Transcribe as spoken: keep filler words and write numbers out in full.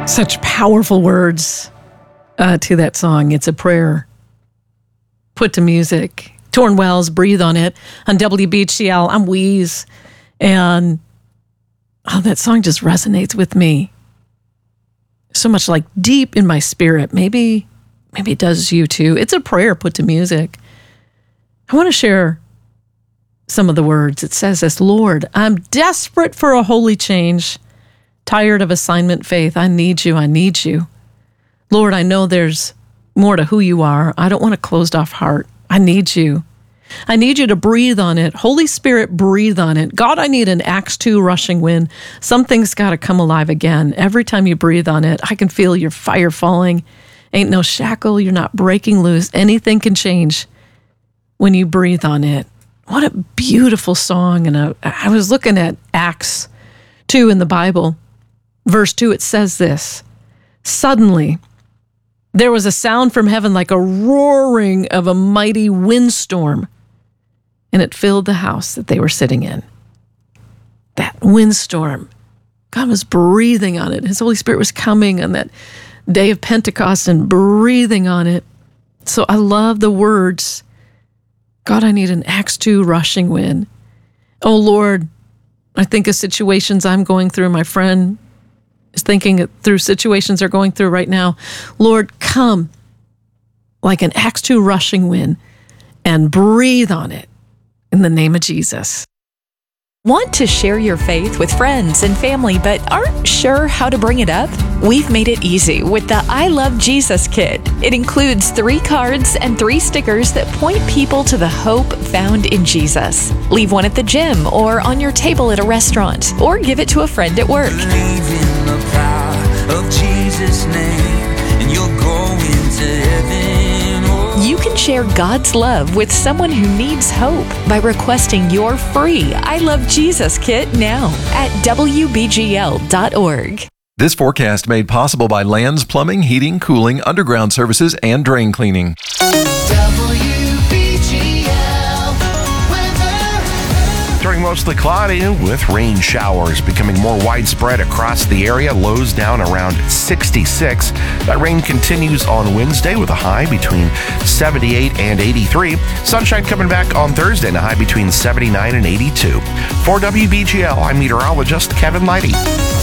Such powerful words uh, to that song. It's a prayer put to music. Torn Wells, Breathe on It. On W B G L, I'm Wheeze. And oh, that song just resonates with me. So much like deep in my spirit. Maybe, maybe it does you too. It's a prayer put to music. I want to share some of the words. It says this: Lord, I'm desperate for a holy change. Tired of assignment faith. I need you. I need you. Lord, I know there's more to who you are. I don't want a closed off heart. I need you. I need you to breathe on it. Holy Spirit, breathe on it. God, I need an Acts two rushing wind. Something's got to come alive again. Every time you breathe on it, I can feel your fire falling. Ain't no shackle. You're not breaking loose. Anything can change when you breathe on it. What a beautiful song. And a, I was looking at Acts two in the Bible. Verse two, it says this: suddenly there was a sound from heaven like a roaring of a mighty windstorm, and it filled the house that they were sitting in. That windstorm, God was breathing on it. His Holy Spirit was coming on that day of Pentecost and breathing on it. So I love the words, God, I need an Acts two rushing wind. Oh Lord, I think of situations I'm going through. My friend is thinking through situations they're going through right now. Lord, come like an Acts two rushing wind and breathe on it in the name of Jesus. Want to share your faith with friends and family but aren't sure how to bring it up? We've made it easy with the I Love Jesus Kit. It includes three cards and three stickers that point people to the hope found in Jesus. Leave one at the gym or on your table at a restaurant, or give it to a friend at work. Believe in the power of Jesus' name, and you'll go into heaven. You can share God's love with someone who needs hope by requesting your free I Love Jesus Kit now at W B G L dot org. This forecast made possible by Lands Plumbing, Heating, Cooling, Underground Services, and Drain Cleaning. W B G L weather. Turning mostly cloudy with rain showers becoming more widespread across the area. Lows down around sixty-six. That rain continues on Wednesday with a high between seventy-eight and eighty-three. Sunshine coming back on Thursday and a high between seventy-nine and eighty-two. For W B G L, I'm meteorologist Kevin Leidy.